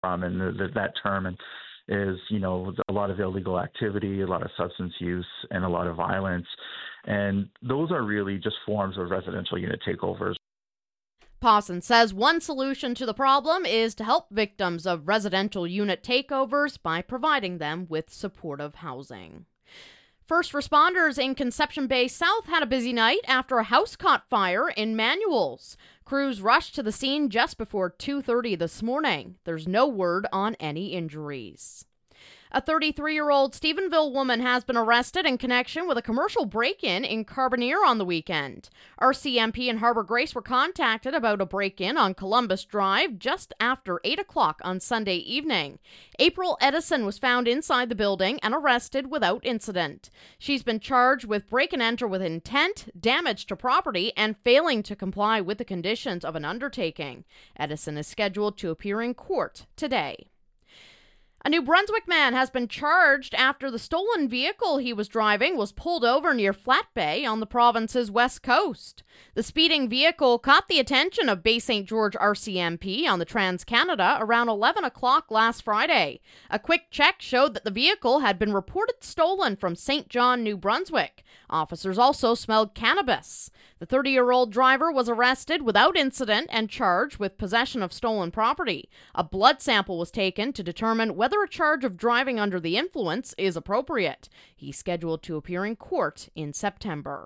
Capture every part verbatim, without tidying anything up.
from and the, the, that term and is, you know, a lot of illegal activity, a lot of substance use, and a lot of violence. And those are really just forms of residential unit takeovers. Pawson says one solution to the problem is to help victims of residential unit takeovers by providing them with supportive housing. First responders in Conception Bay South had a busy night after a house caught fire in Manuels. Crews rushed to the scene just before two thirty this morning. There's no word on any injuries. A thirty-three-year-old Stephenville woman has been arrested in connection with a commercial break-in in Carbonear on the weekend. R C M P and Harbour Grace were contacted about a break-in on Columbus Drive just after eight o'clock on Sunday evening. April Edison was found inside the building and arrested without incident. She's been charged with break and enter with intent, damage to property, and failing to comply with the conditions of an undertaking. Edison is scheduled to appear in court today. A New Brunswick man has been charged after the stolen vehicle he was driving was pulled over near Flat Bay on the province's west coast. The speeding vehicle caught the attention of Bay Saint George R C M P on the Trans-Canada around eleven o'clock last Friday. A quick check showed that the vehicle had been reported stolen from Saint John, New Brunswick. Officers also smelled cannabis. The thirty-year-old driver was arrested without incident and charged with possession of stolen property. A blood sample was taken to determine whether a charge of driving under the influence is appropriate. He's scheduled to appear in court in September.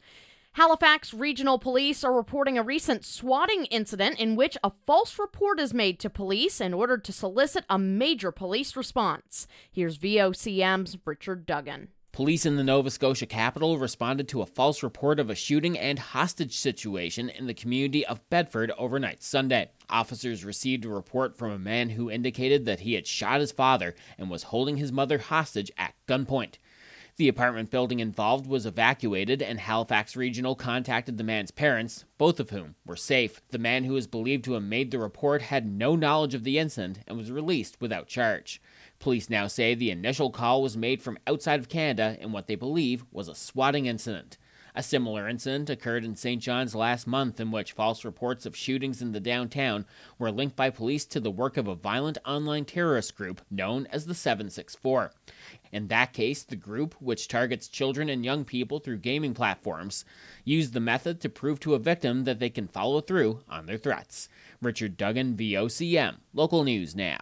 Halifax Regional Police are reporting a recent swatting incident in which a false report is made to police in order to solicit a major police response. Here's V O C M's Richard Duggan. Police in the Nova Scotia capital responded to a false report of a shooting and hostage situation in the community of Bedford overnight Sunday. Officers received a report from a man who indicated that he had shot his father and was holding his mother hostage at gunpoint. The apartment building involved was evacuated, and Halifax Regional contacted the man's parents, both of whom were safe. The man who is believed to have made the report had no knowledge of the incident and was released without charge. Police now say the initial call was made from outside of Canada in what they believe was a swatting incident. A similar incident occurred in Saint John's last month, in which false reports of shootings in the downtown were linked by police to the work of a violent online terrorist group known as the seven six four. In that case, the group, which targets children and young people through gaming platforms, used the method to prove to a victim that they can follow through on their threats. Richard Duggan, V O C M, Local News Now.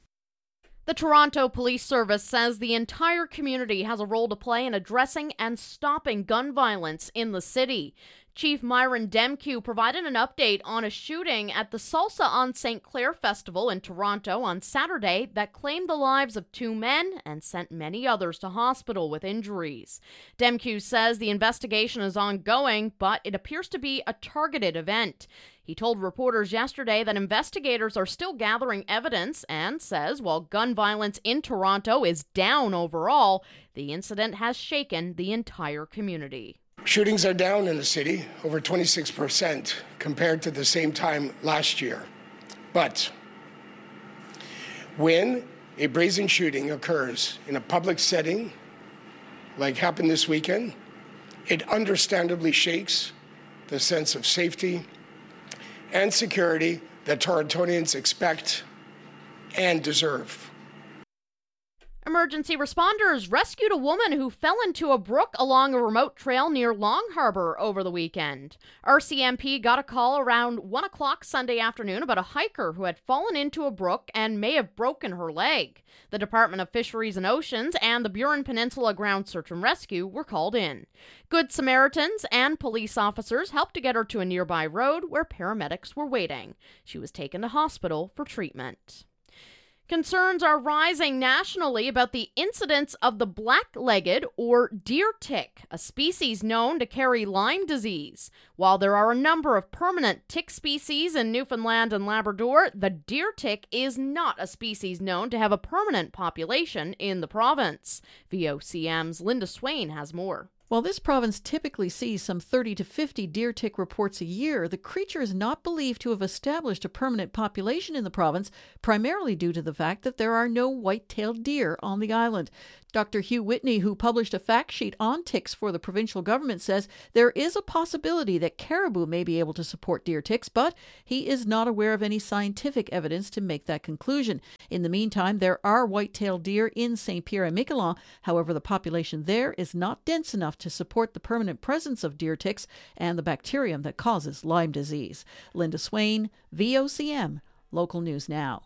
The Toronto Police Service says the entire community has a role to play in addressing and stopping gun violence in the city. Chief Myron Demkew provided an update on a shooting at the Salsa on Saint Clair Festival in Toronto on Saturday that claimed the lives of two men and sent many others to hospital with injuries. Demkew says the investigation is ongoing, but it appears to be a targeted event. He told reporters yesterday that investigators are still gathering evidence and says while gun violence in Toronto is down overall, the incident has shaken the entire community. Shootings are down in the city, over twenty-six percent compared to the same time last year. But when a brazen shooting occurs in a public setting, like happened this weekend, it understandably shakes the sense of safety and security that Torontonians expect and deserve. Emergency responders rescued a woman who fell into a brook along a remote trail near Long Harbour over the weekend. R C M P got a call around one o'clock Sunday afternoon about a hiker who had fallen into a brook and may have broken her leg. The Department of Fisheries and Oceans and the Burin Peninsula Ground Search and Rescue were called in. Good Samaritans and police officers helped to get her to a nearby road where paramedics were waiting. She was taken to hospital for treatment. Concerns are rising nationally about the incidence of the black-legged or deer tick, a species known to carry Lyme disease. While there are a number of permanent tick species in Newfoundland and Labrador, the deer tick is not a species known to have a permanent population in the province. V O C M's Linda Swain has more. While this province typically sees some thirty to fifty deer tick reports a year, the creature is not believed to have established a permanent population in the province, primarily due to the fact that there are no white-tailed deer on the island. Doctor Hugh Whitney, who published a fact sheet on ticks for the provincial government, says there is a possibility that caribou may be able to support deer ticks, but he is not aware of any scientific evidence to make that conclusion. In the meantime, there are white-tailed deer in Saint Pierre and Miquelon. However, the population there is not dense enough to support the permanent presence of deer ticks and the bacterium that causes Lyme disease. Linda Swain, V O C M, Local News Now.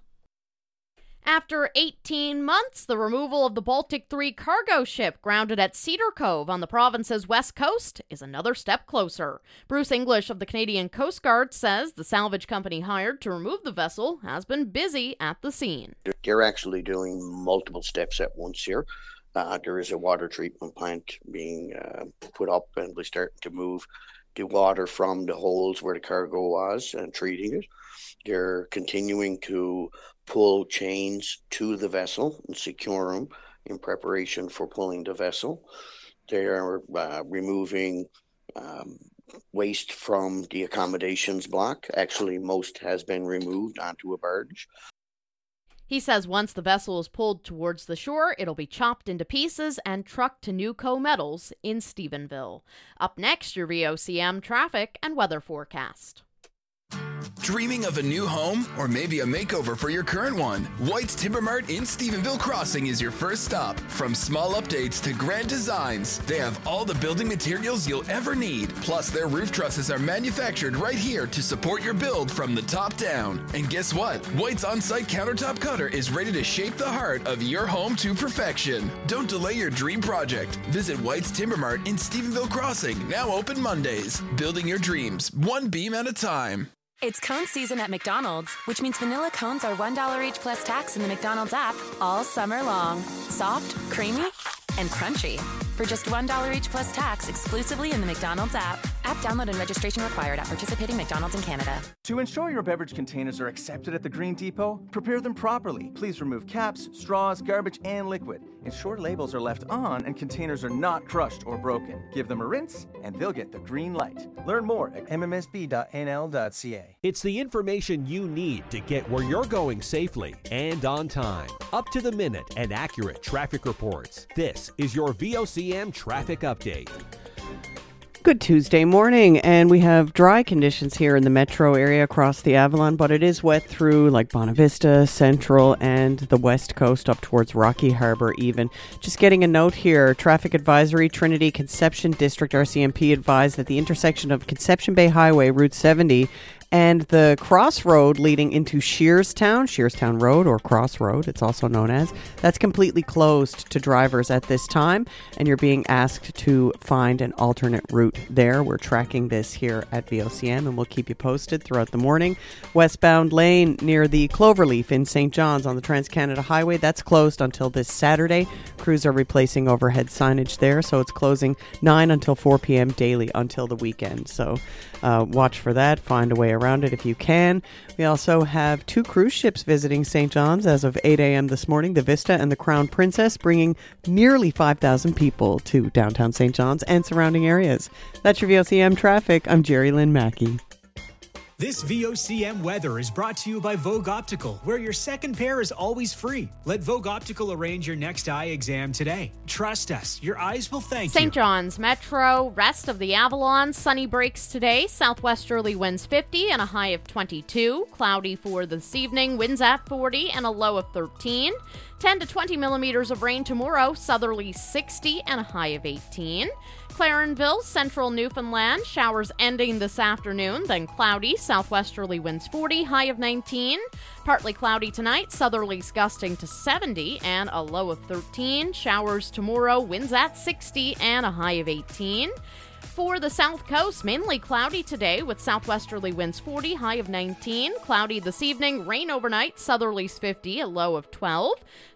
After eighteen months, the removal of the Baltic three cargo ship grounded at Cedar Cove on the province's west coast is another step closer. Bruce English of the Canadian Coast Guard says the salvage company hired to remove the vessel has been busy at the scene. They're actually doing multiple steps at once here. Uh, there is a water treatment plant being uh, put up, and we're starting to move the water from the holes where the cargo was and treating it. They're continuing to pull chains to the vessel and secure them in preparation for pulling the vessel. They are uh, removing um, waste from the accommodations block. Actually, most has been removed onto a barge. He says once the vessel is pulled towards the shore, it'll be chopped into pieces and trucked to Newco Metals in Stephenville. Up next, your V O C M traffic and weather forecast. Dreaming of a new home or maybe a makeover for your current one? White's Timber Mart in Stephenville Crossing is your first stop. From small updates to grand designs, they have all the building materials you'll ever need. Plus, their roof trusses are manufactured right here to support your build from the top down. And guess what? White's on-site countertop cutter is ready to shape the heart of your home to perfection. Don't delay your dream project. Visit White's Timber Mart in Stephenville Crossing, now open Mondays. Building your dreams, one beam at a time. It's cone season at McDonald's, which means vanilla cones are one dollar each plus tax in the McDonald's app all summer long. Soft, creamy, and crunchy. For just one dollar each plus tax exclusively in the McDonald's app. App download and registration required at participating McDonald's in Canada. To ensure your beverage containers are accepted at the Green Depot, prepare them properly. Please remove caps, straws, garbage, and liquid. Ensure labels are left on and containers are not crushed or broken. Give them a rinse and they'll get the green light. Learn more at m m s b dot n l dot c a. It's the information you need to get where you're going safely and on time. Up to the minute and accurate traffic reports. This is your V O C M Traffic Update. Good Tuesday morning, and we have dry conditions here in the metro area across the Avalon, but it is wet through like Bonavista, Central, and the west coast up towards Rocky Harbour even. Just getting a note here, traffic advisory, Trinity Conception District R C M P advised that the intersection of Conception Bay Highway, Route seventy, and the crossroad leading into Shearstown, Shearstown Road or Crossroad, it's also known as, that's completely closed to drivers at this time, and you're being asked to find an alternate route there. We're tracking this here at V O C M, and we'll keep you posted throughout the morning. Westbound lane near the Cloverleaf in Saint John's on the Trans-Canada Highway, that's closed until this Saturday. Crews are replacing overhead signage there, so it's closing nine until four p.m. daily until the weekend. So uh, watch for that. Find a way around it if you can. We also have two cruise ships visiting Saint John's as of eight a.m. this morning, the Vista and the Crown Princess, bringing nearly five thousand people to downtown Saint John's and surrounding areas. That's your V O C M traffic. I'm Jerry Lynn Mackey. This V O C M weather is brought to you by Vogue Optical, where your second pair is always free. Let Vogue Optical arrange your next eye exam today. Trust us, your eyes will thank you. Saint John's Metro, rest of the Avalon, sunny breaks today, southwesterly winds fifty and a high of twenty-two. Cloudy for this evening, winds at forty and a low of thirteen. ten to twenty millimeters of rain tomorrow, southerly sixty and a high of eighteen. Clarenville, central Newfoundland, showers ending this afternoon, then cloudy, southwesterly winds forty, high of nineteen. Partly cloudy tonight, southerlies gusting to seventy and a low of thirteen. Showers tomorrow, winds at sixty and a high of eighteen. For the South Coast, mainly cloudy today with southwesterly winds forty, high of nineteen. Cloudy this evening, rain overnight, southerlies fifty, a low of twelve.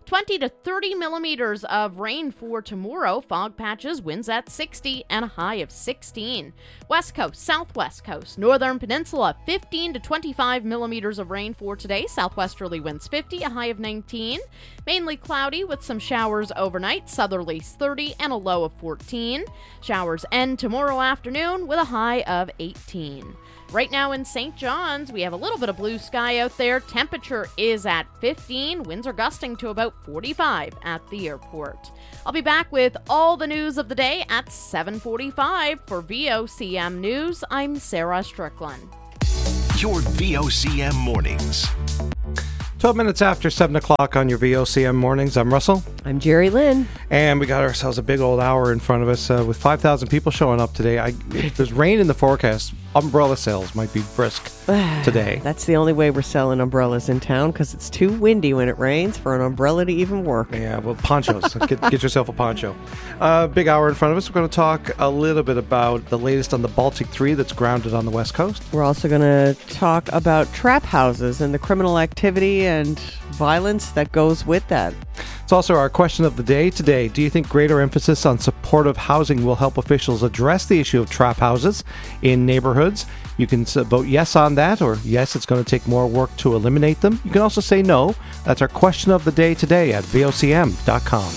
twenty to thirty millimeters of rain for tomorrow. Fog patches, winds at sixty, and a high of sixteen. West Coast, Southwest Coast, Northern Peninsula, fifteen to twenty-five millimeters of rain for today. Southwesterly winds fifty, a high of nineteen. Mainly cloudy with some showers overnight. Southerlies thirty and a low of fourteen. Showers end tomorrow afternoon with a high of eighteen. Right now in Saint John's, we have a little bit of blue sky out there. Temperature is at fifteen. Winds are gusting to about forty-five at the airport. I'll be back with all the news of the day at seven forty-five. For V O C M News, I'm Sarah Strickland. Your V O C M Mornings. twelve minutes after seven o'clock on your V O C M Mornings. I'm Russell. I'm Jerry Lynn. And we got ourselves a big old hour in front of us uh, with five thousand people showing up today. I, if there's rain in the forecast, umbrella sales might be brisk today. That's the only way we're selling umbrellas in town, because it's too windy when it rains for an umbrella to even work. Yeah, well, ponchos. get, get yourself a poncho. Uh, big hour in front of us. We're going to talk a little bit about the latest on the Baltic three that's grounded on the West Coast. We're also going to talk about trap houses and the criminal activity and violence that goes with that. It's also our question of the day today. Do you think greater emphasis on supportive housing will help officials address the issue of trap houses in neighborhoods? You can vote yes on that, or yes, it's going to take more work to eliminate them. You can also say no. That's our question of the day today at V O C M dot com.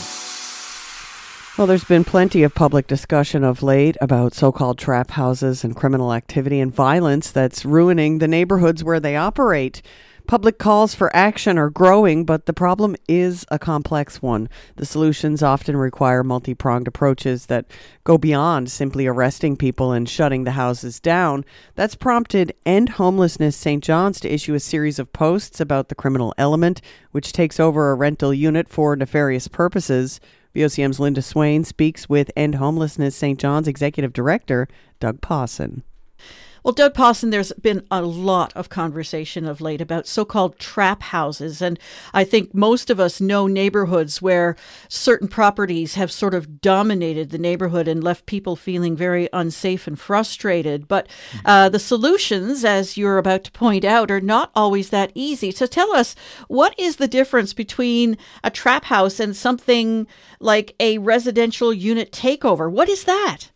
Well, there's been plenty of public discussion of late about so-called trap houses and criminal activity and violence that's ruining the neighborhoods where they operate. Public calls for action are growing, but the problem is a complex one. The solutions often require multi-pronged approaches that go beyond simply arresting people and shutting the houses down. That's prompted End Homelessness Saint John's to issue a series of posts about the criminal element, which takes over a rental unit for nefarious purposes. V O C M's Linda Swain speaks with End Homelessness Saint John's Executive Director, Doug Pawson. Well, Doug Pawson, there's been a lot of conversation of late about so-called trap houses. And I think most of us know neighborhoods where certain properties have sort of dominated the neighborhood and left people feeling very unsafe and frustrated. But uh, the solutions, as you're about to point out, are not always that easy. So tell us, what is the difference between a trap house and something like a residential unit takeover? What is that?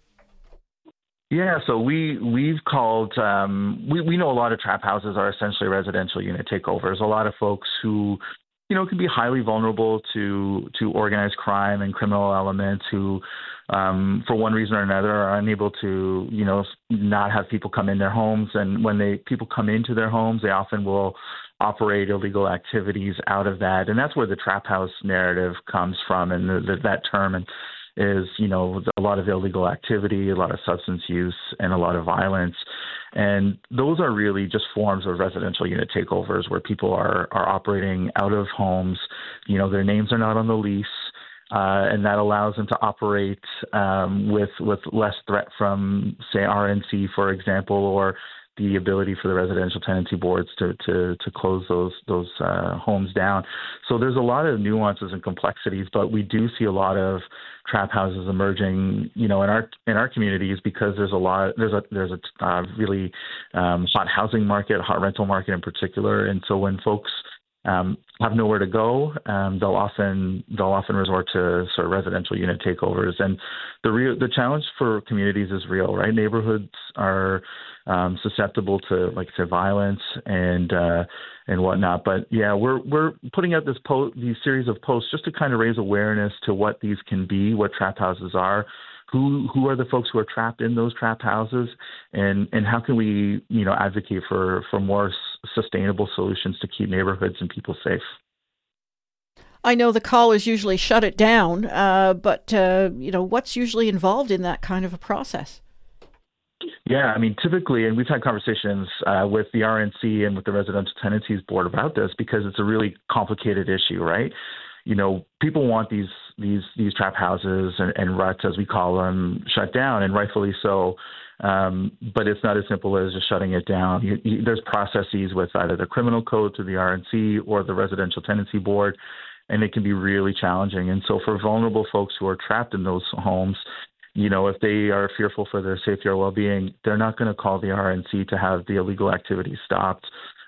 Yeah, so we we've called um, we we know a lot of trap houses are essentially residential unit takeovers. A lot of folks who, you know, can be highly vulnerable to to organized crime and criminal elements who, um, for one reason or another, are unable to, you know, not have people come in their homes. And when they people come into their homes, they often will operate illegal activities out of that, and that's where the trap house narrative comes from, and the, the, that term and. is, you know, a lot of illegal activity, a lot of substance use, and a lot of violence. And those are really just forms of residential unit takeovers where people are, are operating out of homes. You know, their names are not on the lease, uh, and that allows them to operate um, with, with less threat from, say, R N C, for example, or the ability for the residential tenancy boards to to, to close those those uh, homes down. So there's a lot of nuances and complexities, but we do see a lot of trap houses emerging, you know, in our in our communities because there's a lot there's a there's a uh, really um, hot housing market, hot rental market in particular, and so when folks um, have nowhere to go, um, they'll often they'll often resort to sort of residential unit takeovers. And the real the challenge for communities is real, right? Neighborhoods are um, susceptible to, like I said, violence and uh, and whatnot. But yeah, we're we're putting out this po- these series of posts just to kind of raise awareness to what these can be, what trap houses are. Who who are the folks who are trapped in those trap houses, and, and how can we, you know, advocate for, for more s- sustainable solutions to keep neighborhoods and people safe? I know the callers usually shut it down, uh, but uh, you know, what's usually involved in that kind of a process? Yeah, I mean, typically, and we've had conversations uh, with the R N C and with the Residential Tenancies Board about this because it's a really complicated issue, right? You know, people want these these these trap houses and, and ruts, as we call them, shut down, and rightfully so. Um, but it's not as simple as just shutting it down. You, you, there's processes with either the criminal code through the R N C or the Residential Tenancy Board, and it can be really challenging. And so for vulnerable folks who are trapped in those homes, you know, if they are fearful for their safety or well-being, they're not going to call the R N C to have the illegal activity stopped.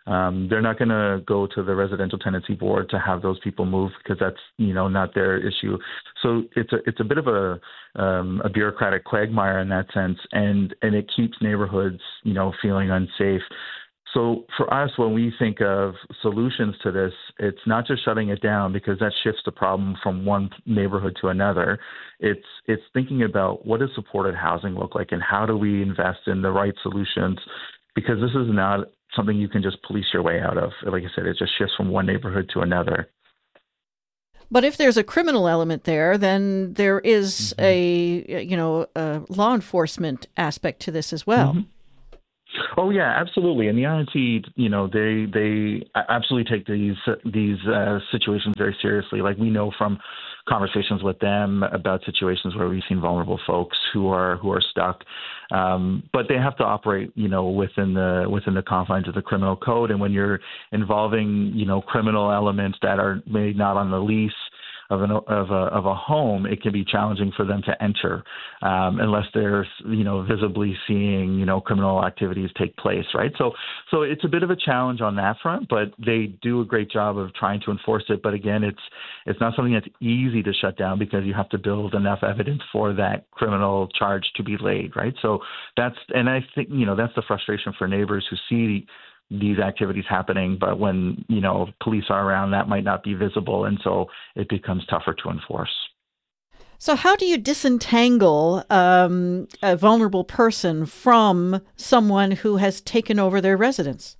Um, they're not going to go to the residential tenancy board to have those people move because that's, you know, not their issue. So it's a it's a bit of a um, a bureaucratic quagmire in that sense, and and it keeps neighborhoods, you know, feeling unsafe. So for us, when we think of solutions to this, it's not just shutting it down because that shifts the problem from one neighborhood to another. It's it's thinking about what does supported housing look like and how do we invest in the right solutions, because this is not something you can just police your way out of. Like I said, it just shifts from one neighborhood to another. But if there's a criminal element there, then there is mm-hmm. a, you know, a law enforcement aspect to this as well. Mm-hmm. Oh yeah, absolutely. And the I N C, you know, they they absolutely take these these uh, situations very seriously. Like we know from conversations with them about situations where we've seen vulnerable folks who are who are stuck, um, but they have to operate, you know, within the within the confines of the criminal code. And when you're involving, you know, criminal elements that are maybe not on the lease of an of a of a home, it can be challenging for them to enter um, unless they're, you know, visibly seeing, you know, criminal activities take place, right? So so it's a bit of a challenge on that front, but they do a great job of trying to enforce it. But again, it's it's not something that's easy to shut down because you have to build enough evidence for that criminal charge to be laid, right? So that's, and I think, you know, that's the frustration for neighbors who see these activities happening, but when, you know, police are around, that might not be visible, and so it becomes tougher to enforce. So how do you disentangle um, a vulnerable person from someone who has taken over their residence?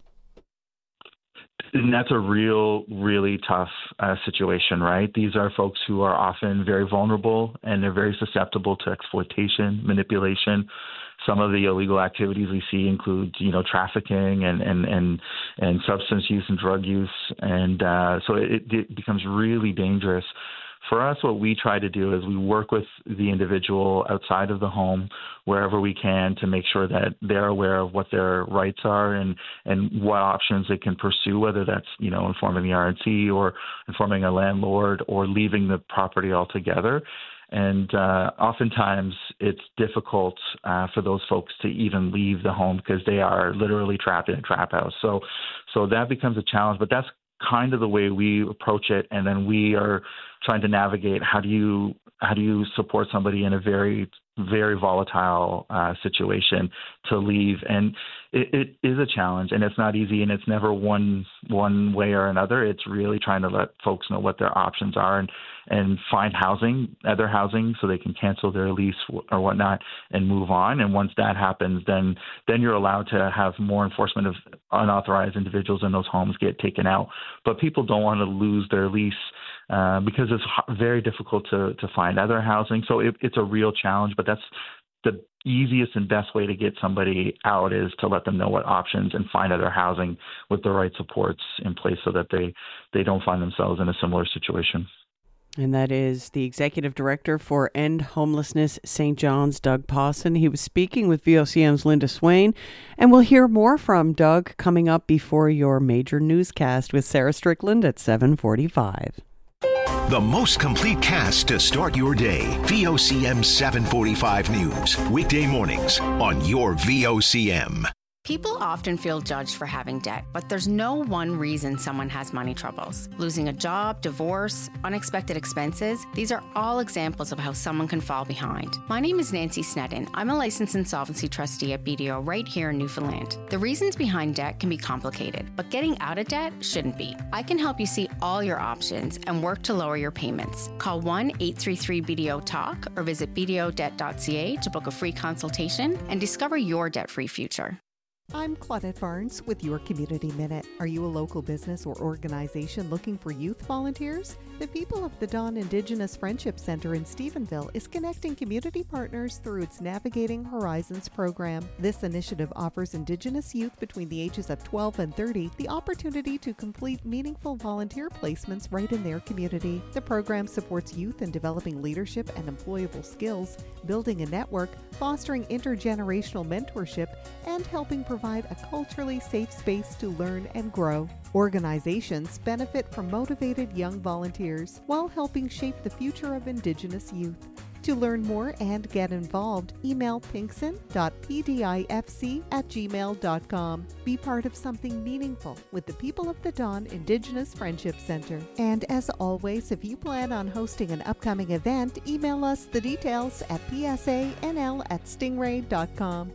And that's a real, really tough uh, situation, right? These are folks who are often very vulnerable and they're very susceptible to exploitation, manipulation. Some of the illegal activities we see include, you know, trafficking and and and, and substance use and drug use, and uh, so it, it becomes really dangerous. For us, what we try to do is we work with the individual outside of the home wherever we can to make sure that they're aware of what their rights are and, and what options they can pursue, whether that's, you know, informing the R N C or informing a landlord or leaving the property altogether. And uh, oftentimes it's difficult uh, for those folks to even leave the home because they are literally trapped in a trap house. So, so that becomes a challenge, but that's kind of the way we approach it. And then we are trying to navigate how do you how do you support somebody in a very, very volatile uh, situation to leave. And it, it is a challenge, and it's not easy, and it's never one one way or another. It's really trying to let folks know what their options are and, and find housing, other housing, so they can cancel their lease or whatnot and move on. And once that happens, then then you're allowed to have more enforcement of unauthorized individuals in those homes get taken out. But people don't want to lose their lease uh, because it's very difficult to, to find other housing. So it, it's a real challenge, but that's the easiest and best way to get somebody out is to let them know what options and find other housing with the right supports in place so that they, they don't find themselves in a similar situation. And that is the Executive Director for End Homelessness Saint John's, Doug Pawson. He was speaking with V O C M's Linda Swain. And we'll hear more from Doug coming up before your major newscast with Sarah Strickland at seven forty-five. The most complete cast to start your day. V O C M seven forty-five News. Weekday mornings on your V O C M. People often feel judged for having debt, but there's no one reason someone has money troubles. Losing a job, divorce, unexpected expenses, these are all examples of how someone can fall behind. My name is Nancy Sneddon. I'm a licensed insolvency trustee at B D O right here in Newfoundland. The reasons behind debt can be complicated, but getting out of debt shouldn't be. I can help you see all your options and work to lower your payments. Call one eight three three B D O talk or visit b d o debt dot c a to book a free consultation and discover your debt-free future. I'm Claudette Barnes with your Community Minute. Are you a local business or organization looking for youth volunteers? The People of the Dawn Indigenous Friendship Center in Stephenville is connecting community partners through its Navigating Horizons program. This initiative offers Indigenous youth between the ages of twelve and thirty the opportunity to complete meaningful volunteer placements right in their community. The program supports youth in developing leadership and employable skills, building a network, fostering intergenerational mentorship, and helping provide a culturally safe space to learn and grow. Organizations benefit from motivated young volunteers while helping shape the future of Indigenous youth. To learn more and get involved, email pinkson dot p d i f c at gmail dot com. Be part of something meaningful with the People of the Dawn Indigenous Friendship Center. And as always, if you plan on hosting an upcoming event, email us the details at p s a n l at stingray dot com.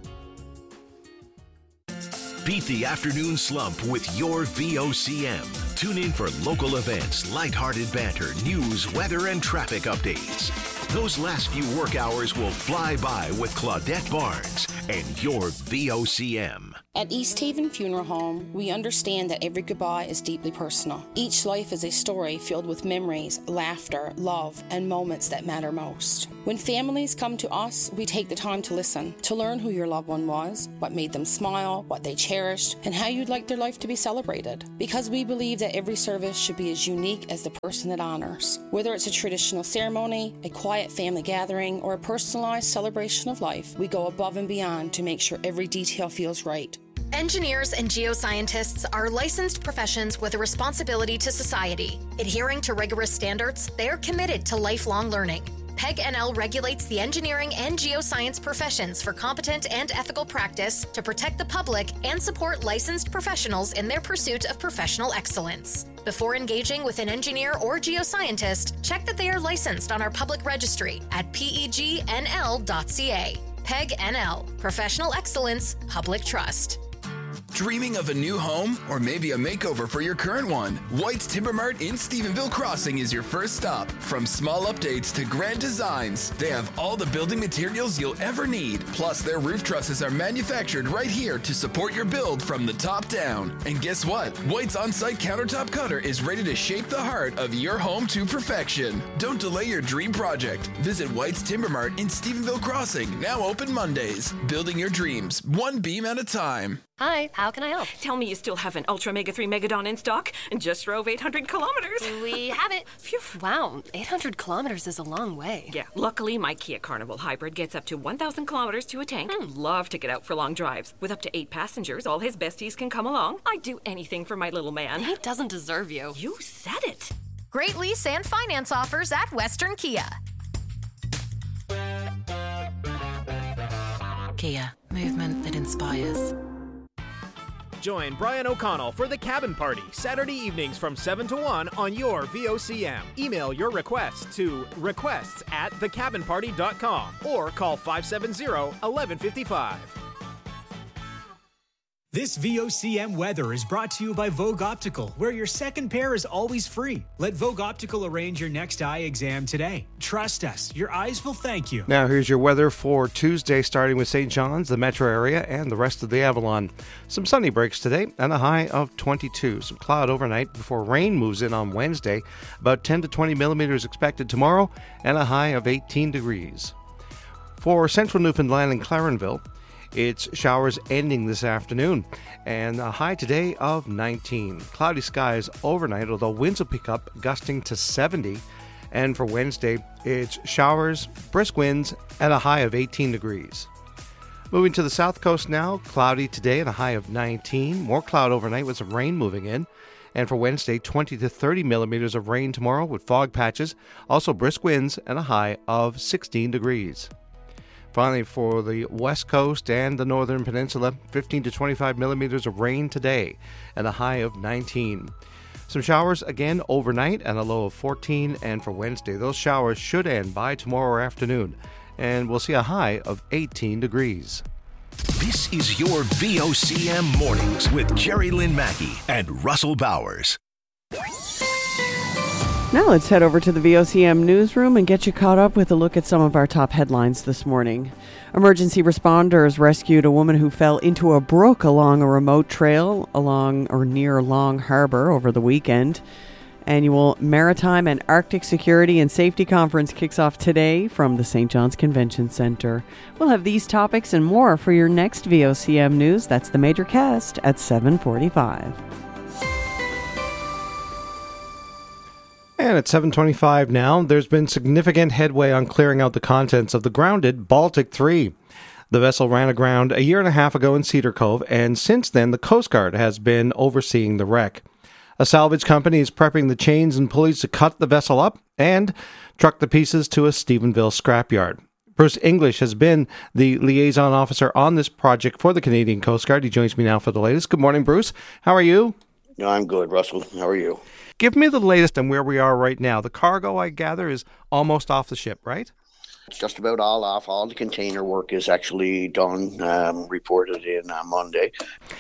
Beat the afternoon slump with your V O C M. Tune in for local events, lighthearted banter, news, weather, and traffic updates. Those last few work hours will fly by with Claudette Barnes and your V O C M. At East Haven Funeral Home, we understand that every goodbye is deeply personal. Each life is a story filled with memories, laughter, love, and moments that matter most. When families come to us, we take the time to listen, to learn who your loved one was, what made them smile, what they cherished, and how you'd like their life to be celebrated. Because we believe that every service should be as unique as the person it honors. Whether it's a traditional ceremony, a quiet family gathering, or a personalized celebration of life, we go above and beyond to make sure every detail feels right. Engineers and geoscientists are licensed professions with a responsibility to society. Adhering to rigorous standards, they are committed to lifelong learning. P E G N L regulates the engineering and geoscience professions for competent and ethical practice to protect the public and support licensed professionals in their pursuit of professional excellence. Before engaging with an engineer or geoscientist, check that they are licensed on our public registry at P E G N L dot C A. P E G N L, Professional Excellence, Public Trust. Dreaming of a new home or maybe a makeover for your current one? White's Timber Mart in Stephenville Crossing is your first stop. From small updates to grand designs, they have all the building materials you'll ever need. Plus, their roof trusses are manufactured right here to support your build from the top down. And guess what? White's on-site countertop cutter is ready to shape the heart of your home to perfection. Don't delay your dream project. Visit White's Timber Mart in Stephenville Crossing, now open Mondays. Building your dreams, one beam at a time. Hi, how can I help? Tell me you still have an Ultra Mega three Megadon in stock and just drove eight hundred kilometers. We have it. Phew. Wow, eight hundred kilometers is a long way. Yeah, luckily my Kia Carnival Hybrid gets up to one thousand kilometers to a tank. Hmm. Love to get out for long drives. With up to eight passengers, all his besties can come along. I'd do anything for my little man. He doesn't deserve you. You said it. Great lease and finance offers at Western Kia. Kia, movement that inspires. Join Brian O'Connell for the Cabin Party, Saturday evenings from seven to one on your V O C M. Email your requests to requests at the cabin party dot com or call five seven zero, one one five five. This V O C M weather is brought to you by Vogue Optical, where your second pair is always free. Let Vogue Optical arrange your next eye exam today. Trust us, your eyes will thank you. Now here's your weather for Tuesday, starting with Saint John's, the metro area, and the rest of the Avalon. Some sunny breaks today and a high of twenty-two. Some cloud overnight before rain moves in on Wednesday. About ten to twenty millimeters expected tomorrow and a high of eighteen degrees. For central Newfoundland and Clarenville, it's showers ending this afternoon, and a high today of nineteen. Cloudy skies overnight, although winds will pick up, gusting to seventy. And for Wednesday, it's showers, brisk winds, and a high of eighteen degrees. Moving to the south coast now, cloudy today and a high of nineteen. More cloud overnight with some rain moving in. And for Wednesday, twenty to thirty millimeters of rain tomorrow with fog patches. Also brisk winds and a high of sixteen degrees. Finally, for the west coast and the northern peninsula, fifteen to twenty-five millimeters of rain today and a high of nineteen. Some showers again overnight and a low of fourteen. And for Wednesday, those showers should end by tomorrow afternoon. And we'll see a high of eighteen degrees. This is your V O C M Mornings with Jerry Lynn Mackey and Russell Bowers. Now let's head over to the V O C M newsroom and get you caught up with a look at some of our top headlines this morning. Emergency responders rescued a woman who fell into a brook along a remote trail along or near Long Harbor over the weekend. Annual Maritime and Arctic Security and Safety Conference kicks off today from the Saint John's Convention Center. We'll have these topics and more for your next V O C M News. That's the Major Cast at seven forty-five. And at seven twenty-five now, there's been significant headway on clearing out the contents of the grounded Baltic three. The vessel ran aground a year and a half ago in Cedar Cove, and since then the Coast Guard has been overseeing the wreck. A salvage company is prepping the chains and pulleys to cut the vessel up and truck the pieces to a Stephenville scrapyard. Bruce English has been the liaison officer on this project for the Canadian Coast Guard. He joins me now for the latest. Good morning, Bruce. How are you? No, I'm good, Russell. How are you? Give me the latest on where we are right now. The cargo, I gather, is almost off the ship, right? It's just about all off. All the container work is actually done, um, reported in uh, Monday.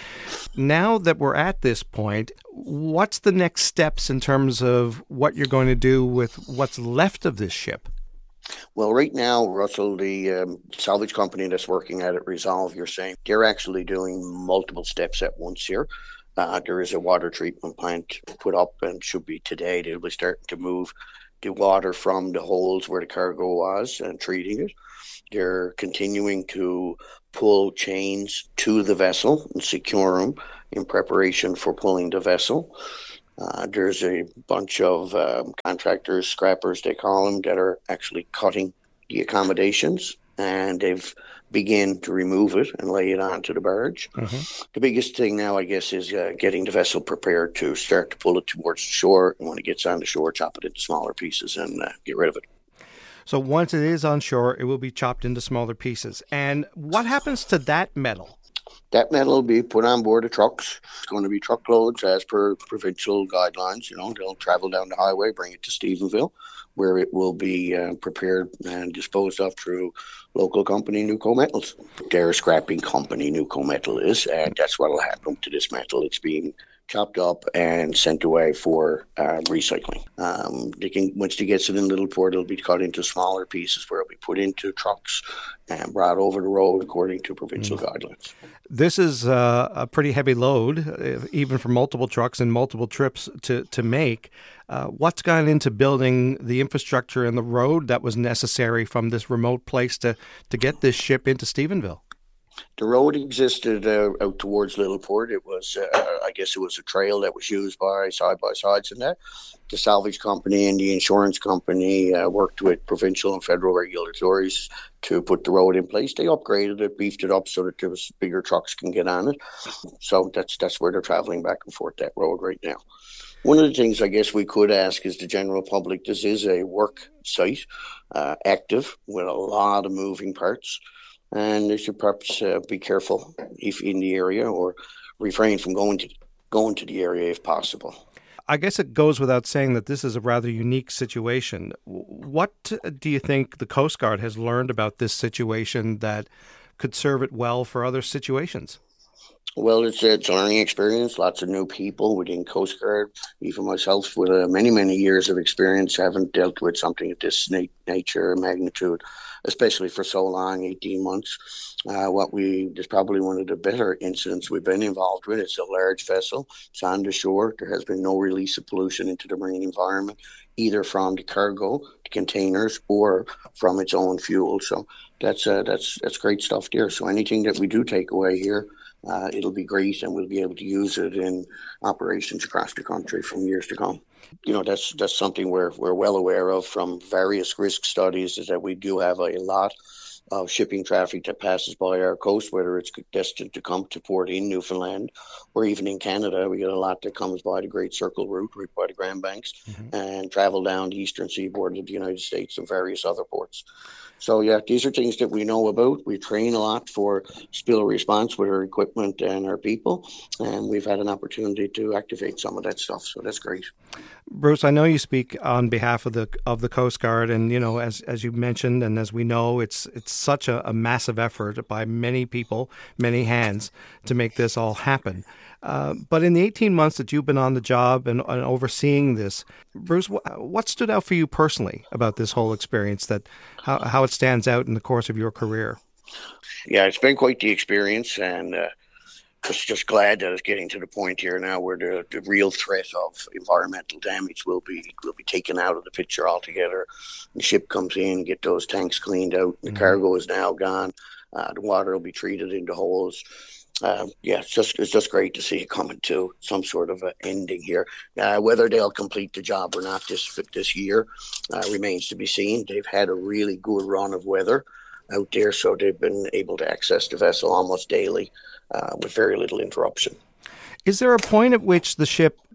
Now that we're at this point, what's the next steps in terms of what you're going to do with what's left of this ship? Well, right now, Russell, the um, salvage company that's working at it, Resolve, you're saying, they're actually doing multiple steps at once here. Uh, there is a water treatment plant put up and should be today. They'll be starting to move the water from the holes where the cargo was and treating it. They're continuing to pull chains to the vessel and secure them in preparation for pulling the vessel. Uh, there's a bunch of um, contractors, scrappers, they call them, that are actually cutting the accommodations, and they've begun to remove it and lay it onto the barge. Mm-hmm. The biggest thing now, I guess, is uh, getting the vessel prepared to start to pull it towards the shore, and when it gets on the shore, chop it into smaller pieces and uh, get rid of it. So once it is on shore, it will be chopped into smaller pieces. And what happens to that metal? That metal will be put on board of trucks. It's going to be truckloads as per provincial guidelines. You know, they'll travel down the highway, bring it to Stephenville, where it will be uh, prepared and disposed of through local company Nuco Metals. Their scrapping company Nuco Metal is, and that's what will happen to this metal. It's being chopped up and sent away for uh, recycling. Um, they can, once it gets it in Little Port, it'll be cut into smaller pieces where it'll be put into trucks and brought over the road according to provincial mm. guidelines. This is uh, a pretty heavy load, even for multiple trucks and multiple trips to, to make. Uh, what's gone into building the infrastructure and the road that was necessary from this remote place to, to get this ship into Stephenville? The road existed uh, out towards Little Port. It was, uh, I guess it was a trail that was used by side-by-sides and that. The salvage company and the insurance company uh, worked with provincial and federal regulators to put the road in place. They upgraded it, beefed it up so that there was bigger trucks can get on it. So that's that's where they're traveling back and forth, that road right now. One of the things I guess we could ask is the general public, this is a work site, uh, active with a lot of moving parts. And they should perhaps uh, be careful if in the area or refrain from going to going to the area if possible. I guess it goes without saying that this is a rather unique situation. What do you think the Coast Guard has learned about this situation that could serve it well for other situations? Well, it's, it's a learning experience, lots of new people within Coast Guard. Even myself, with uh, many, many years of experience, haven't dealt with something of this na- nature or magnitude, especially for so long, eighteen months. Uh, what we, there's probably one of the better incidents we've been involved with. It's a large vessel. It's on the shore. There has been no release of pollution into the marine environment, either from the cargo, the containers, or from its own fuel. So that's uh, that's that's great stuff there. So anything that we do take away here, Uh, it'll be great, and we'll be able to use it in operations across the country from years to come. You know, that's that's something we're we're well aware of from various risk studies, is that we do have a lot of shipping traffic that passes by our coast, whether it's destined to come to port in Newfoundland or even in Canada. We get a lot that comes by the Great Circle route, right by the Grand Banks, mm-hmm. and travel down the eastern seaboard of the United States and various other ports. So, yeah, these are things that we know about. We train a lot for spill response with our equipment and our people, and we've had an opportunity to activate some of that stuff. So that's great. Bruce, I know you speak on behalf of the of the Coast Guard, and, you know, as as you mentioned, and as we know, it's it's such a, a massive effort by many people, many hands to make this all happen. Uh, but in the eighteen months that you've been on the job and, and overseeing this, Bruce, wh- what stood out for you personally about this whole experience, that how, how it stands out in the course of your career? Yeah, it's been quite the experience, and uh, just, just glad that it's getting to the point here now where the, the real threat of environmental damage will be will be taken out of the picture altogether. The ship comes in, get those tanks cleaned out, the mm-hmm. cargo is now gone, uh, the water will be treated into holes. Uh, yeah, it's just it's just great to see it coming to some sort of an ending here. Uh, whether they'll complete the job or not this this year uh, remains to be seen. They've had a really good run of weather out there, so they've been able to access the vessel almost daily uh, with very little interruption. Is there a point at which the ship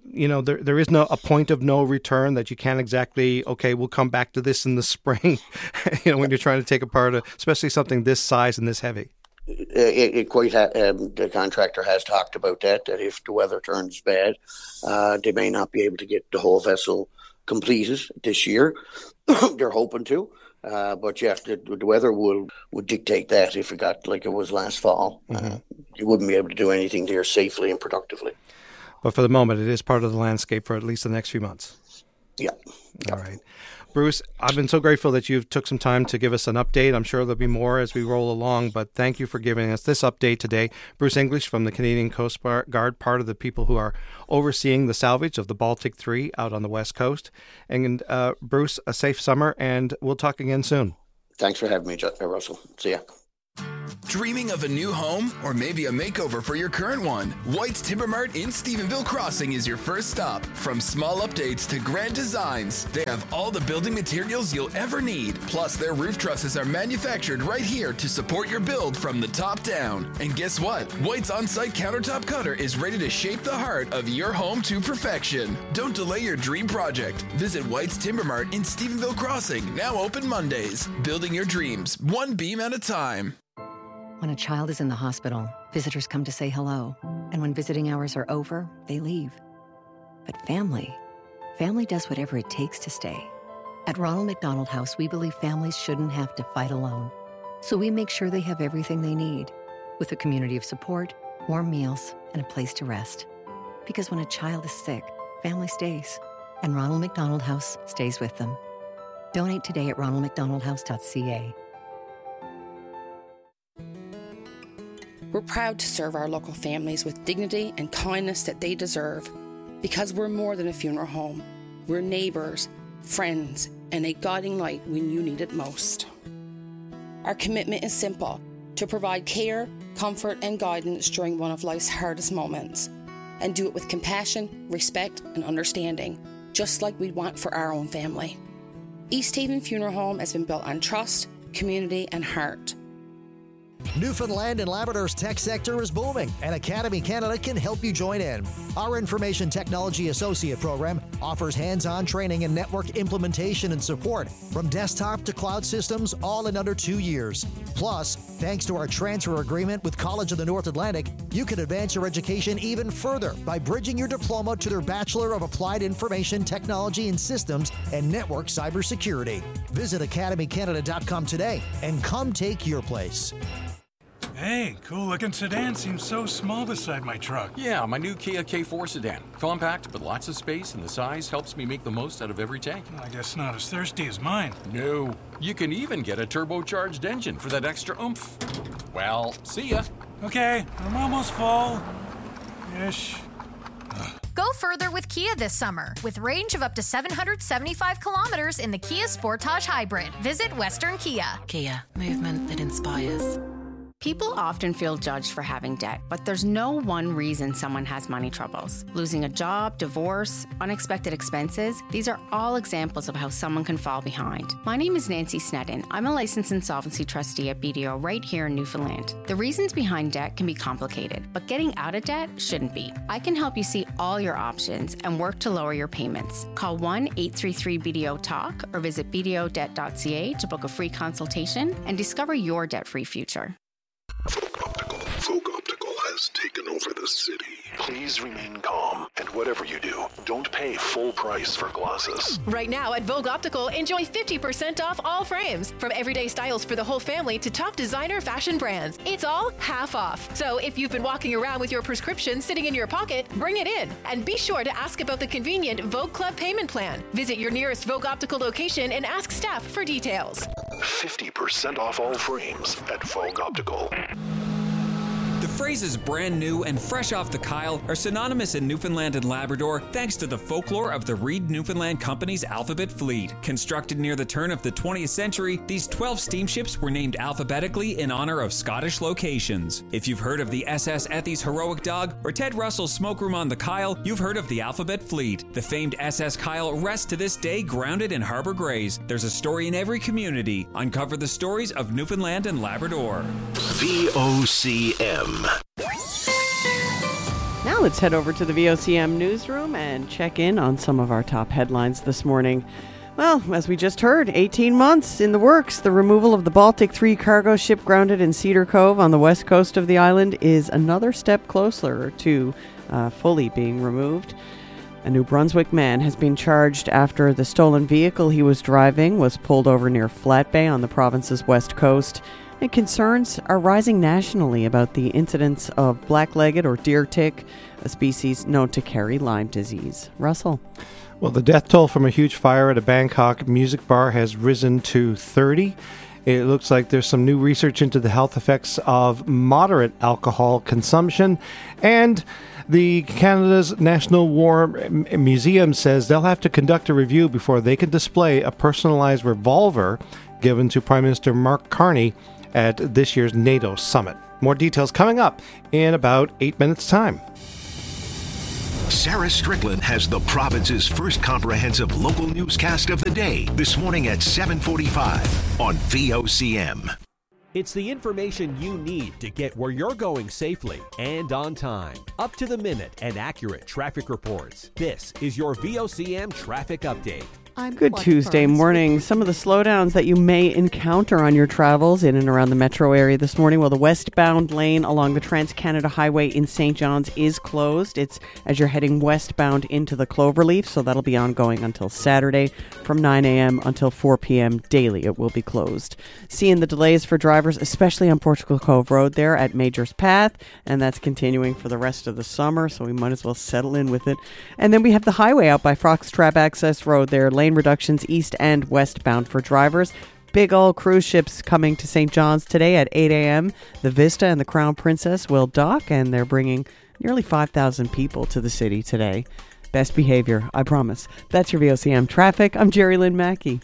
you know, there there is no a point of no return, that you can't exactly, okay, we'll come back to this in the spring, you know, when you're trying to take apart, a, especially something this size and this heavy. It, it quite ha- um, the contractor has talked about that, that if the weather turns bad, uh, they may not be able to get the whole vessel completed this year. They're hoping to, uh, but yeah, the, the weather will would dictate that. If it got like it was last fall, mm-hmm. uh, you wouldn't be able to do anything there safely and productively. But for the moment, it is part of the landscape for at least the next few months. Yeah. All right. Bruce, I've been so grateful that you've took some time to give us an update. I'm sure there'll be more as we roll along, but thank you for giving us this update today. Bruce English from the Canadian Coast Guard, part of the people who are overseeing the salvage of the Baltic three out on the West Coast. And uh, Bruce, a safe summer, and we'll talk again soon. Thanks for having me, Russell. See ya. Dreaming of a new home or maybe a makeover for your current one? White's Timber Mart in Stephenville Crossing is your first stop. From small updates to grand designs, they have all the building materials you'll ever need. Plus, their roof trusses are manufactured right here to support your build from the top down. And guess what? White's on-site countertop cutter is ready to shape the heart of your home to perfection. Don't delay your dream project. Visit White's Timber Mart in Stephenville Crossing, now open Mondays. Building your dreams, one beam at a time. When a child is in the hospital, visitors come to say hello. And when visiting hours are over, they leave. But family, family does whatever it takes to stay. At Ronald McDonald House, we believe families shouldn't have to fight alone. So we make sure they have everything they need, with a community of support, warm meals, and a place to rest. Because when a child is sick, family stays. And Ronald McDonald House stays with them. Donate today at ronald mcdonald house dot c a. We're proud to serve our local families with dignity and kindness that they deserve, because we're more than a funeral home. We're neighbours, friends, and a guiding light when you need it most. Our commitment is simple: to provide care, comfort, and guidance during one of life's hardest moments, and do it with compassion, respect, and understanding, just like we'd want for our own family. East Haven Funeral Home has been built on trust, community, and heart. Newfoundland and Labrador's tech sector is booming, and Academy Canada can help you join in. Our Information Technology Associate program offers hands-on training in network implementation and support, from desktop to cloud systems, all in under two years. Plus, thanks to our transfer agreement with College of the North Atlantic, you can advance your education even further by bridging your diploma to their Bachelor of Applied Information Technology and Systems and Network Cybersecurity. Visit academy canada dot com today and come take your place. Hey, cool-looking sedan seems so small beside my truck. Yeah, my new Kia K four sedan. Compact, but lots of space, and the size helps me make the most out of every tank. I guess not as thirsty as mine. No. You can even get a turbocharged engine for that extra oomph. Well, see ya. Okay, I'm almost full. Ish. Go further with Kia this summer, with range of up to seven hundred seventy-five kilometers in the Kia Sportage Hybrid. Visit Western Kia. Kia, movement that inspires. People often feel judged for having debt, but there's no one reason someone has money troubles. Losing a job, divorce, unexpected expenses, these are all examples of how someone can fall behind. My name is Nancy Sneddon. I'm a licensed insolvency trustee at B D O right here in Newfoundland. The reasons behind debt can be complicated, but getting out of debt shouldn't be. I can help you see all your options and work to lower your payments. Call one eight three three B D O talk or visit b d o debt dot c a to book a free consultation and discover your debt-free future. Vogue Optical. Vogue Optical has taken over the city. Please remain calm, and whatever you do, don't pay full price for glasses. Right now at Vogue Optical, enjoy fifty percent off all frames. From everyday styles for the whole family to top designer fashion brands. It's all half off. So if you've been walking around with your prescription sitting in your pocket, bring it in. And be sure to ask about the convenient Vogue Club payment plan. Visit your nearest Vogue Optical location and ask staff for details. fifty percent off all frames at Vogue Optical. The phrases brand new and fresh off the Kyle are synonymous in Newfoundland and Labrador thanks to the folklore of the Reed Newfoundland Company's Alphabet Fleet. Constructed near the turn of the twentieth century, these twelve steamships were named alphabetically in honor of Scottish locations. If you've heard of the S S Ethy's Heroic Dog or Ted Russell's Smokeroom on the Kyle, you've heard of the Alphabet Fleet. The famed S S Kyle rests to this day grounded in Harbour Grays. There's a story in every community. Uncover the stories of Newfoundland and Labrador. V O C M. Now Now let's head over to the V O C M newsroom and check in on some of our top headlines this morning. Well, as we just heard, eighteen months in the works. The removal of the Baltic three cargo ship grounded in Cedar Cove on the west coast of the island is another step closer to uh, fully being removed. A New Brunswick man has been charged after the stolen vehicle he was driving was pulled over near Flat Bay on the province's west coast. And concerns are rising nationally about the incidence of black-legged or deer tick, a species known to carry Lyme disease. Russell. Well, the death toll from a huge fire at a Bangkok music bar has risen to thirty. It looks like there's some new research into the health effects of moderate alcohol consumption. And the Canada's National War Museum says they'll have to conduct a review before they can display a personalized revolver given to Prime Minister Mark Carney at this year's NATO summit. More details coming up in about eight minutes' time. Sarah Strickland has the province's first comprehensive local newscast of the day this morning at seven forty-five on V O C M. It's the information you need to get where you're going safely and on time. Up to the minute and accurate traffic reports. This is your V O C M Traffic Update. I'm Good Clark Tuesday Burns. morning. Some of the slowdowns that you may encounter on your travels in and around the metro area this morning. Well, the westbound lane along the Trans-Canada Highway in Saint John's is closed. It's as you're heading westbound into the Cloverleaf, so that'll be ongoing until Saturday from nine a.m. until four p.m. daily. It will be closed. Seeing the delays for drivers, especially on Portugal Cove Road there at Major's Path, and that's continuing for the rest of the summer, so we might as well settle in with it. And then we have the highway out by Foxtrap Access Road there, lane reductions east and westbound for drivers. Big old cruise ships coming to Saint John's today at eight a.m. The Vista and the Crown Princess will dock, and they're bringing nearly five thousand people to the city today. Best behavior, I promise. That's your V O C M traffic. I'm Jerry Lynn Mackey.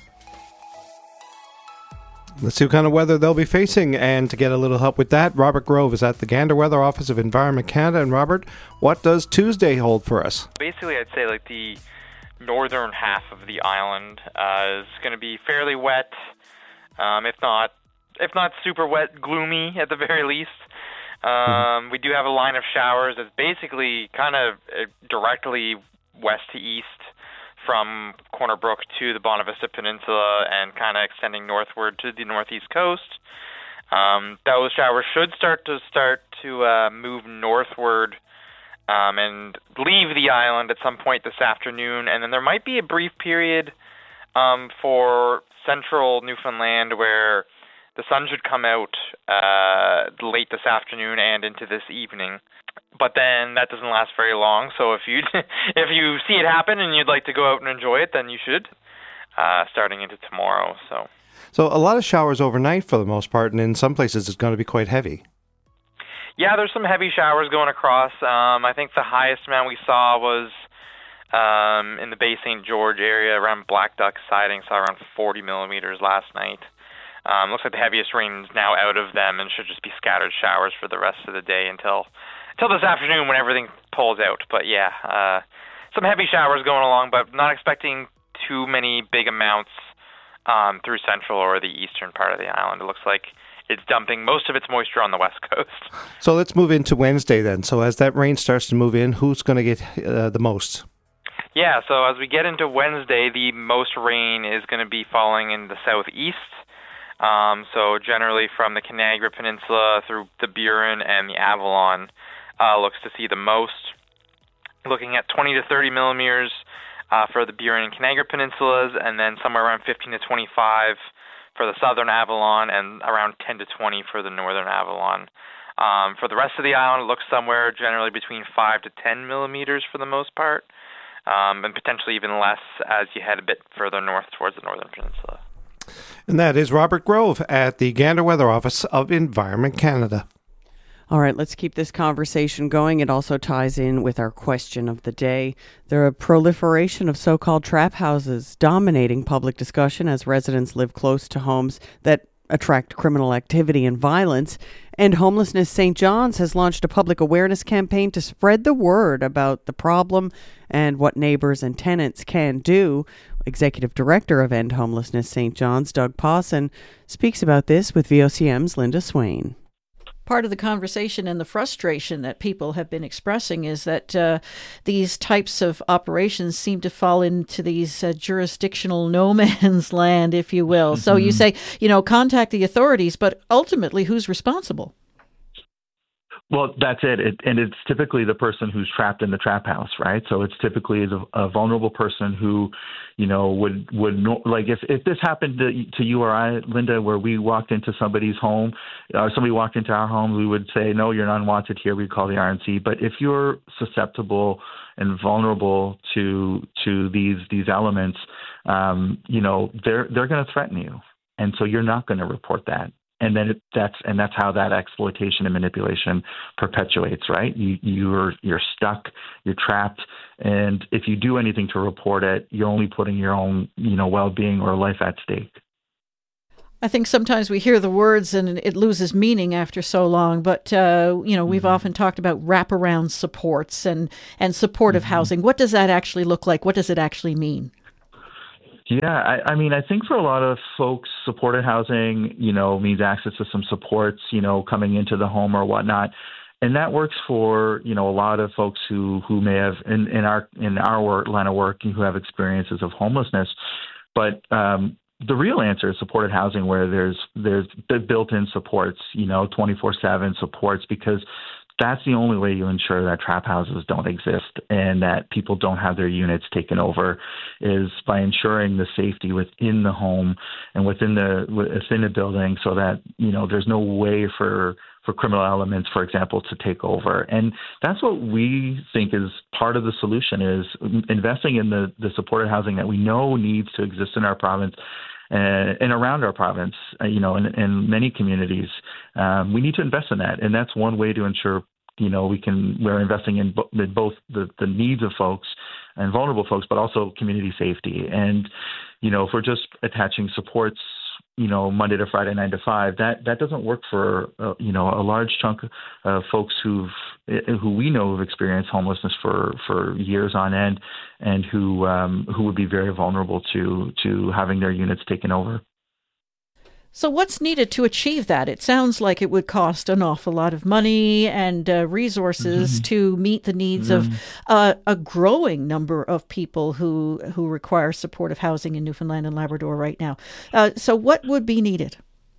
Let's see what kind of weather they'll be facing, and to get a little help with that, Robert Grove is at the Gander Weather Office of Environment Canada. And Robert, what does Tuesday hold for us? Basically, I'd say like the northern half of the island uh, is going to be fairly wet, um, if not if not super wet, gloomy at the very least. Um, mm-hmm. We do have a line of showers that's basically kind of directly west to east from Corner Brook to the Bonavista Peninsula and kind of extending northward to the northeast coast. Um, those showers should start to start to uh, move northward Um, and leave the island at some point this afternoon, and then there might be a brief period um, for central Newfoundland where the sun should come out uh, late this afternoon and into this evening. But then that doesn't last very long, so if you if you see it happen and you'd like to go out and enjoy it, then you should, uh, starting into tomorrow. So, so a lot of showers overnight for the most part, and in some places it's going to be quite heavy. Yeah, there's some heavy showers going across. Um, I think the highest amount we saw was um, in the Bay Saint George area around Black Duck siding, saw around forty millimeters last night. Um, looks like the heaviest rain is now out of them and should just be scattered showers for the rest of the day until until this afternoon when everything pulls out. But yeah, uh, some heavy showers going along, but not expecting too many big amounts um, through central or the eastern part of the island. It looks like it's dumping most of its moisture on the west coast. So let's move into Wednesday then. So as that rain starts to move in, who's going to get uh, the most? Yeah, so as we get into Wednesday, the most rain is going to be falling in the southeast. Um, so generally from the Canagra Peninsula through the Burin and the Avalon uh, looks to see the most. Looking at twenty to thirty millimeters uh, for the Burin and Canagra Peninsulas, and then somewhere around fifteen to twenty-five for the southern Avalon, and around ten to twenty for the northern Avalon. Um, for the rest of the island, it looks somewhere generally between five to ten millimeters for the most part, um, and potentially even less as you head a bit further north towards the northern peninsula. And that is Robert Grove at the Gander Weather Office of Environment Canada. All right, let's keep this conversation going. It also ties in with our question of the day. There are proliferation of so-called trap houses dominating public discussion as residents live close to homes that attract criminal activity and violence. And Homelessness Saint John's has launched a public awareness campaign to spread the word about the problem and what neighbors and tenants can do. Executive Director of End Homelessness Saint John's, Doug Pawson, speaks about this with V O C M's Linda Swain. part of the conversation and the frustration that people have been expressing is that uh, these types of operations seem to fall into these uh, jurisdictional no man's land, if you will. So you say, you know, contact the authorities, but ultimately who's responsible? Well, that's it. it. And it's typically the person who's trapped in the trap house, right? So it's typically the, a vulnerable person who, you know, would, would like if, if this happened to, to you or I, Linda, where we walked into somebody's home, or somebody walked into our home, we would say, no, you're unwanted here. We'd call the R N C. But if you're susceptible and vulnerable to to these these elements, um, you know, they're they're going to threaten you. And so you're not going to report that. And then it, that's and that's how that exploitation and manipulation perpetuates, right? You you're you're stuck, you're trapped, and if you do anything to report it, you're only putting your own, you know, well-being or life at stake. I think sometimes we hear the words and it loses meaning after so long. But uh, you know, we've mm-hmm. often talked about wraparound supports and and supportive mm-hmm. housing. What does that actually look like? What does it actually mean? Yeah, I, I mean, I think for a lot of folks, supported housing, you know, means access to some supports, you know, coming into the home or whatnot. And that works for, you know, a lot of folks who, who may have in, in our in our work, line of work who have experiences of homelessness. But um, the real answer is supported housing, where there's there's the built-in supports, you know, twenty-four seven supports, because that's the only way you ensure that trap houses don't exist and that people don't have their units taken over, is by ensuring the safety within the home and within the within the building, so that, you know, there's no way for for criminal elements, for example, to take over. And that's what we think is part of the solution, is investing in the, the supported housing that we know needs to exist in our province uh, and around our province, uh, you know, in, in many communities. Um, we need to invest in that. And that's one way to ensure, you know, we can, we're investing in, bo- in both the, the needs of folks and vulnerable folks, but also community safety. And, you know, if we're just attaching supports, you know, Monday to Friday, nine to five, that, that doesn't work for, uh, you know, a large chunk of folks who've, who we know have experienced homelessness for, for years on end, and who, um, who would be very vulnerable to, to having their units taken over. So what's needed to achieve that? It sounds like it would cost an awful lot of money and uh, resources mm-hmm. to meet the needs mm-hmm. of uh, a growing number of people who who require supportive housing in Newfoundland and Labrador right now. Uh, so what would be needed?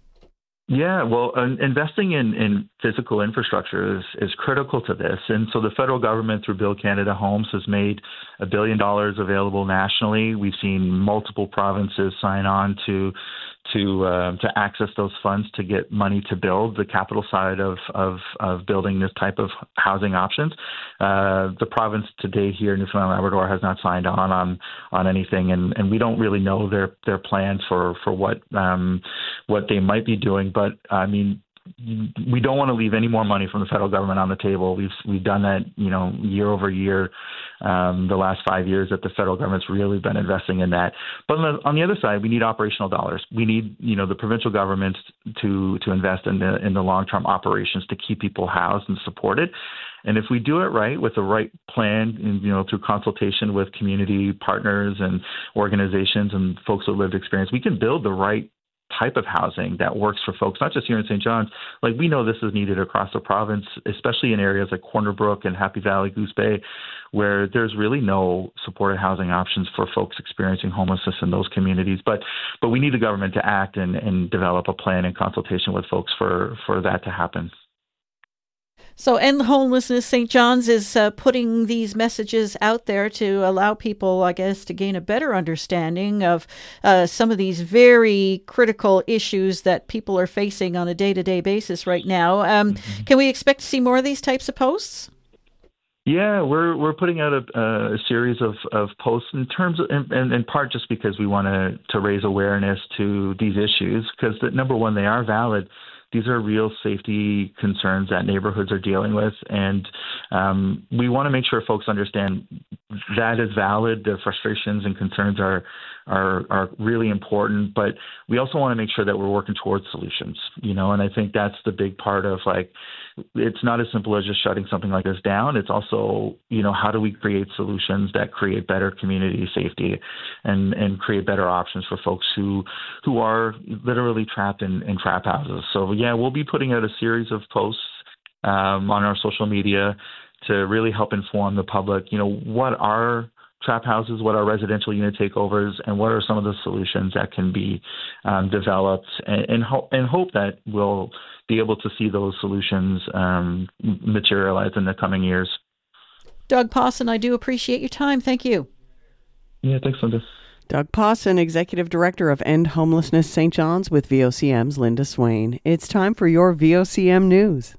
Yeah, well, uh, investing in, in physical infrastructure is, is critical to this. And so the federal government, through Build Canada Homes, has made a billion dollars available nationally. We've seen multiple provinces sign on to to uh, to access those funds to get money to build the capital side of of, of building this type of housing options. Uh, the province today here in Newfoundland and Labrador has not signed on on, on anything, and, and we don't really know their their plans for for what um, what they might be doing. But I mean, we don't want to leave any more money from the federal government on the table. We've we've done that, you know, year over year. Um, the last five years that the federal government's really been investing in that. But on the, on the other side, we need operational dollars. We need, you know, the provincial governments to to invest in the in the long-term operations to keep people housed and supported. And if we do it right, with the right plan, and, you know, through consultation with community partners and organizations and folks with lived experience, we can build the right type of housing that works for folks, not just here in Saint John's. Like, we know this is needed across the province, especially in areas like Corner Brook and Happy Valley, Goose Bay, where there's really no supported housing options for folks experiencing homelessness in those communities. But but we need the government to act and, and develop a plan in consultation with folks for, for that to happen. So End Homelessness Saint John's is uh, putting these messages out there to allow people, I guess, to gain a better understanding of uh, some of these very critical issues that people are facing on a day-to-day basis right now. Um, mm-hmm. Can we expect to see more of these types of posts? Yeah, we're we're putting out a, a series of, of posts in terms of, in, in part just because we want to to raise awareness to these issues, because the, number one, they are valid. These are real safety concerns that neighborhoods are dealing with, and um, we want to make sure folks understand that is valid. Their frustrations and concerns are are are really important, but we also want to make sure that we're working towards solutions, you know, and I think that's the big part of, like, it's not as simple as just shutting something like this down. It's also, you know, how do we create solutions that create better community safety and, and create better options for folks who who are literally trapped in, in trap houses. So, yeah, we'll be putting out a series of posts um, on our social media to really help inform the public, you know, what are trap houses, what are residential unit takeovers, and what are some of the solutions that can be um, developed, and, and, ho- and hope that we'll be able to see those solutions um, materialize in the coming years. Doug Pawson, I do appreciate your time. Thank you. Yeah, thanks, Linda. Doug Pawson, Executive Director of End Homelessness Saint John's with V O C M's Linda Swain. It's time for your V O C M News.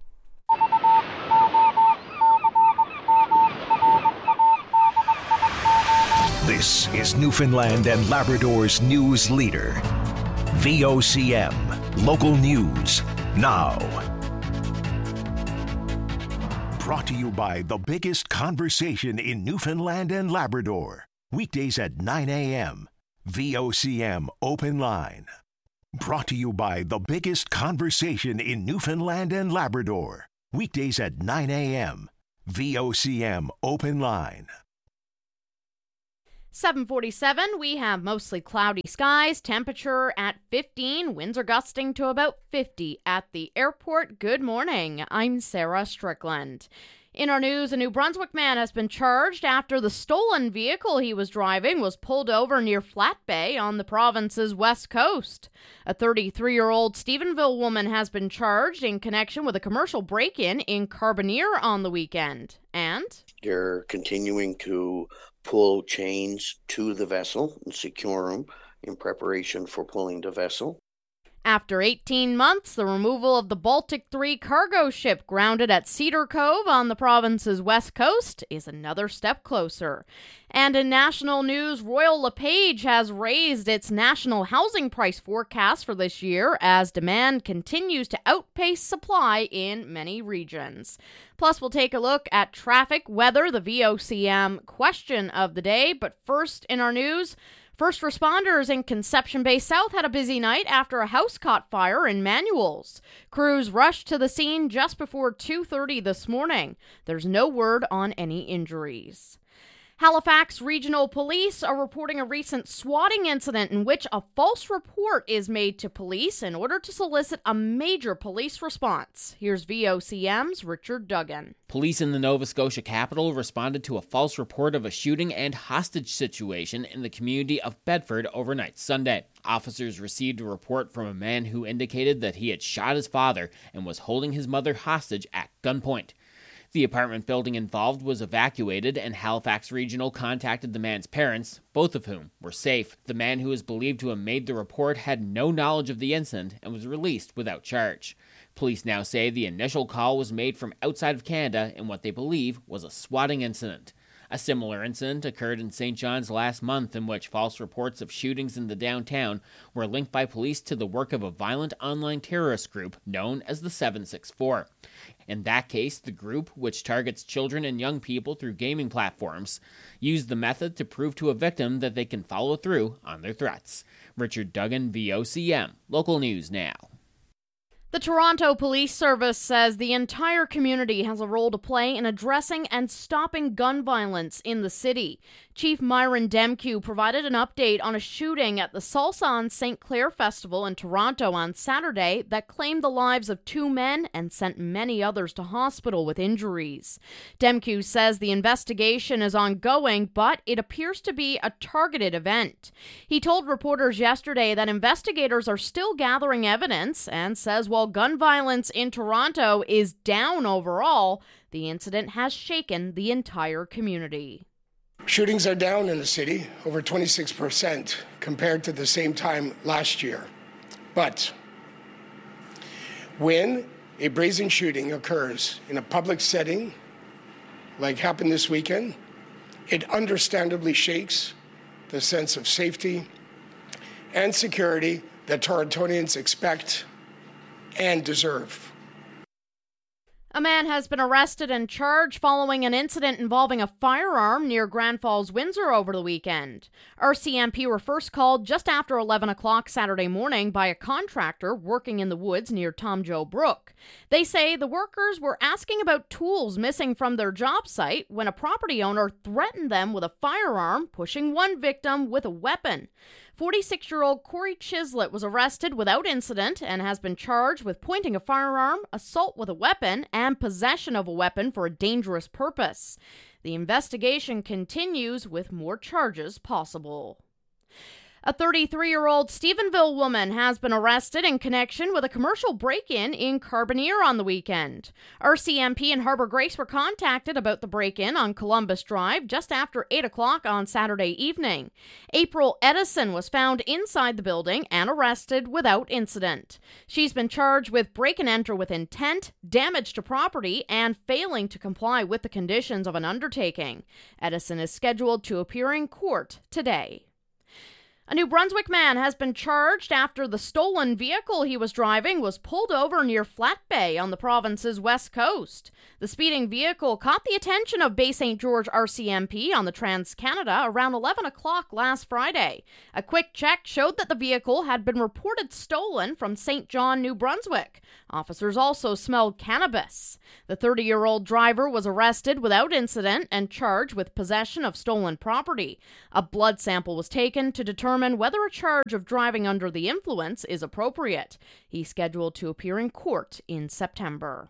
This is Newfoundland and Labrador's news leader. V O C M, local news now. Brought to you by the biggest conversation in Newfoundland and Labrador. Weekdays at nine a.m. V O C M Open Line. Brought to you by the biggest conversation in Newfoundland and Labrador. Weekdays at nine a.m. V O C M Open Line. seven forty-seven, we have mostly cloudy skies, temperature at fifteen, winds are gusting to about fifty at the airport. Good morning, I'm Sarah Strickland. In our news, a New Brunswick man has been charged after the stolen vehicle he was driving was pulled over near Flat Bay on the province's west coast. A thirty-three-year-old Stephenville woman has been charged in connection with a commercial break-in in Carbonear on the weekend. And they're continuing to pull chains to the vessel and secure them in preparation for pulling the vessel. After eighteen months, the removal of the Baltic three cargo ship grounded at Cedar Cove on the province's west coast is another step closer. And in national news, Royal LePage has raised its national housing price forecast for this year as demand continues to outpace supply in many regions. Plus, we'll take a look at traffic, weather, the V O C M question of the day. But first in our news, first responders in Conception Bay South had a busy night after a house caught fire in Manuels. Crews rushed to the scene just before two thirty this morning. There's no word on any injuries. Halifax Regional Police are reporting a recent swatting incident in which a false report is made to police in order to solicit a major police response. Here's V O C M's Richard Duggan. Police in the Nova Scotia capital responded to a false report of a shooting and hostage situation in the community of Bedford overnight Sunday. Officers received a report from a man who indicated that he had shot his father and was holding his mother hostage at gunpoint. The apartment building involved was evacuated, and Halifax Regional contacted the man's parents, both of whom were safe. The man who is believed to have made the report had no knowledge of the incident and was released without charge. Police now say the initial call was made from outside of Canada in what they believe was a swatting incident. A similar incident occurred in Saint John's last month in which false reports of shootings in the downtown were linked by police to the work of a violent online terrorist group known as the seven six four. In that case, the group, which targets children and young people through gaming platforms, used the method to prove to a victim that they can follow through on their threats. Richard Duggan, V O C M. Local News Now. The Toronto Police Service says the entire community has a role to play in addressing and stopping gun violence in the city. Chief Myron Demkew provided an update on a shooting at the Salsa on Saint Clair Festival in Toronto on Saturday that claimed the lives of two men and sent many others to hospital with injuries. Demkew says the investigation is ongoing, but it appears to be a targeted event. He told reporters yesterday that investigators are still gathering evidence and says while gun violence in Toronto is down overall, the incident has shaken the entire community. Shootings are down in the city, over twenty-six percent compared to the same time last year. But when a brazen shooting occurs in a public setting, like happened this weekend, it understandably shakes the sense of safety and security that Torontonians expect and deserve. A man has been arrested and charged following an incident involving a firearm near Grand Falls, Windsor over the weekend. R C M P were first called just after eleven o'clock Saturday morning by a contractor working in the woods near Tom Joe Brook. They say the workers were asking about tools missing from their job site when a property owner threatened them with a firearm, pushing one victim with a weapon. forty-six-year-old Corey Chislett was arrested without incident and has been charged with pointing a firearm, assault with a weapon, and possession of a weapon for a dangerous purpose. The investigation continues with more charges possible. A thirty-three-year-old Stephenville woman has been arrested in connection with a commercial break-in in Carbonear on the weekend. R C M P and Harbour Grace were contacted about the break-in on Columbus Drive just after eight o'clock on Saturday evening. April Edison was found inside the building and arrested without incident. She's been charged with break-and-enter with intent, damage to property, and failing to comply with the conditions of an undertaking. Edison is scheduled to appear in court today. A New Brunswick man has been charged after the stolen vehicle he was driving was pulled over near Flat Bay on the province's west coast. The speeding vehicle caught the attention of Bay Saint George R C M P on the Trans-Canada around eleven o'clock last Friday. A quick check showed that the vehicle had been reported stolen from Saint John, New Brunswick. Officers also smelled cannabis. The thirty-year-old driver was arrested without incident and charged with possession of stolen property. A blood sample was taken to determine whether a charge of driving under the influence is appropriate. He's scheduled to appear in court in September.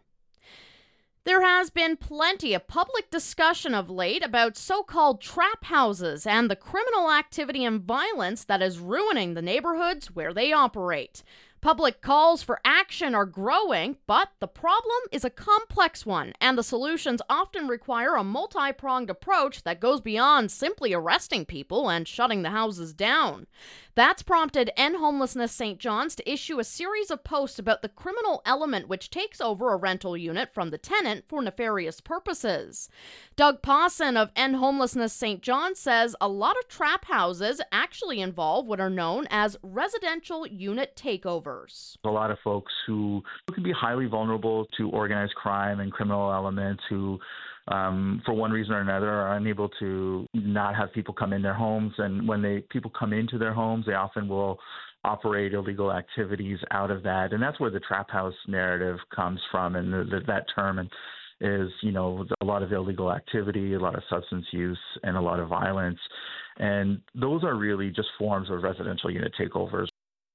There has been plenty of public discussion of late about so-called trap houses and the criminal activity and violence that is ruining the neighborhoods where they operate. Public calls for action are growing, but the problem is a complex one, and the solutions often require a multi-pronged approach that goes beyond simply arresting people and shutting the houses down. That's prompted End Homelessness Saint John's to issue a series of posts about the criminal element which takes over a rental unit from the tenant for nefarious purposes. Doug Pawson of End Homelessness Saint John's says a lot of trap houses actually involve what are known as residential unit takeovers. A lot of folks who, who can be highly vulnerable to organized crime and criminal elements who Um, for one reason or another, are unable to not have people come in their homes. And when they people come into their homes, they often will operate illegal activities out of that. And that's where the trap house narrative comes from. And the, the, that term and is, you know, a lot of illegal activity, a lot of substance use, and a lot of violence. And those are really just forms of residential unit takeovers.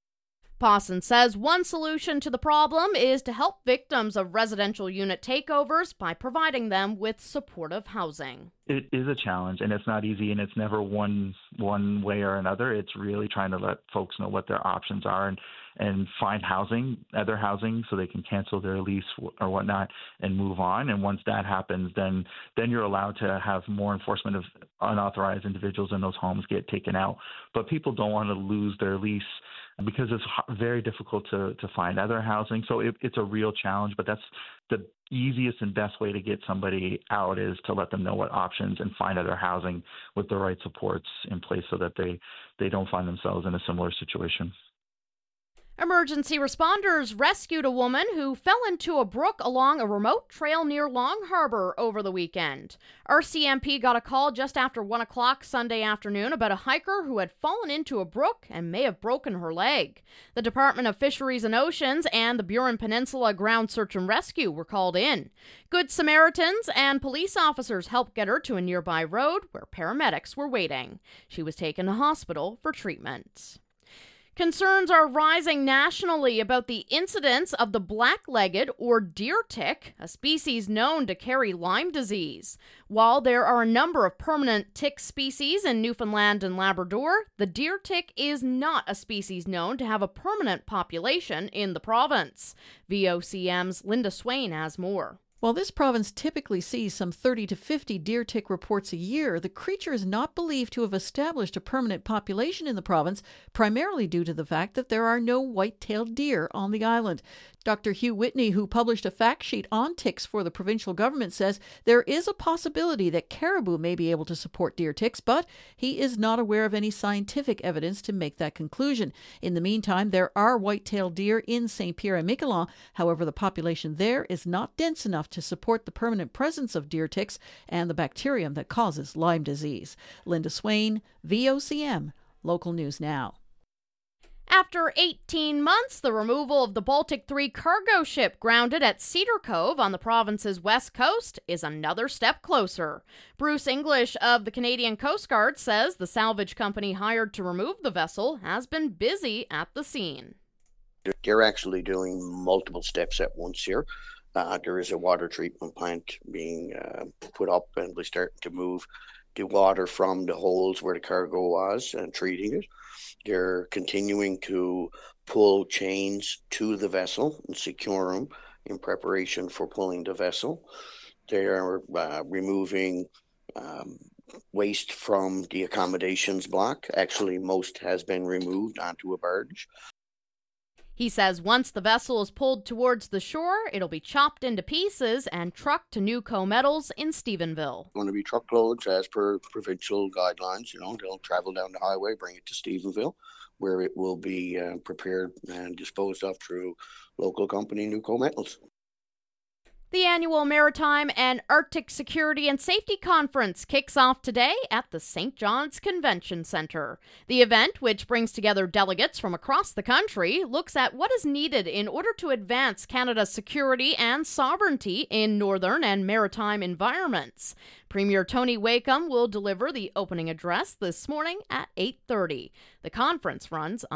Pawson says one solution to the problem is to help victims of residential unit takeovers by providing them with supportive housing. It is a challenge, and it's not easy, and it's never one one way or another. It's really trying to let folks know what their options are and, and find housing, other housing, so they can cancel their lease or whatnot and move on. And once that happens, then then you're allowed to have more enforcement of unauthorized individuals in those homes get taken out. But people don't want to lose their lease because it's very difficult to, to find other housing. So it, it's a real challenge, but that's the easiest and best way to get somebody out is to let them know what options and find other housing with the right supports in place so that they, they don't find themselves in a similar situation. Emergency responders rescued a woman who fell into a brook along a remote trail near Long Harbor over the weekend. R C M P got a call just after one o'clock Sunday afternoon about a hiker who had fallen into a brook and may have broken her leg. The Department of Fisheries and Oceans and the Burin Peninsula Ground Search and Rescue were called in. Good Samaritans and police officers helped get her to a nearby road where paramedics were waiting. She was taken to hospital for treatment. Concerns are rising nationally about the incidence of the black-legged or deer tick, a species known to carry Lyme disease. While there are a number of permanent tick species in Newfoundland and Labrador, the deer tick is not a species known to have a permanent population in the province. V O C M's Linda Swain has more. While this province typically sees some thirty to fifty deer tick reports a year, the creature is not believed to have established a permanent population in the province, primarily due to the fact that there are no white-tailed deer on the island. Doctor Hugh Whitney, who published a fact sheet on ticks for the provincial government, says there is a possibility that caribou may be able to support deer ticks, but he is not aware of any scientific evidence to make that conclusion. In the meantime, there are white-tailed deer in Saint Pierre and Miquelon. However, the population there is not dense enough to support the permanent presence of deer ticks and the bacterium that causes Lyme disease. Linda Swain, V O C M, Local News Now. After eighteen months, the removal of the Baltic three cargo ship grounded at Cedar Cove on the province's west coast is another step closer. Bruce English of the Canadian Coast Guard says the salvage company hired to remove the vessel has been busy at the scene. They're actually doing multiple steps at once here. Uh, there is a water treatment plant being uh, put up, and we're starting to move the water from the holes where the cargo was and treating it. They're continuing to pull chains to the vessel and secure them in preparation for pulling the vessel. They are uh, removing um, waste from the accommodations block. Actually, most has been removed onto a barge. He says once the vessel is pulled towards the shore, it'll be chopped into pieces and trucked to Nuco Metals in Stephenville. Going to be truckloads as per provincial guidelines. You know, they'll travel down the highway, bring it to Stephenville, where it will be uh, prepared and disposed of through local company Nuco Metals. The annual Maritime and Arctic Security and Safety Conference kicks off today at the Saint John's Convention Center. The event, which brings together delegates from across the country, looks at what is needed in order to advance Canada's security and sovereignty in northern and maritime environments. Premier Tony Wakeham will deliver the opening address this morning at eight thirty. The conference runs